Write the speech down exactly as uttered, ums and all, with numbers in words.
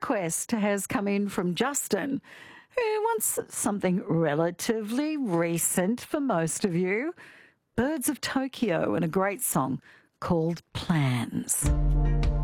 request has come in from Justin, who wants something relatively recent for most of you. Birds of Tokyo and a great song called Plans.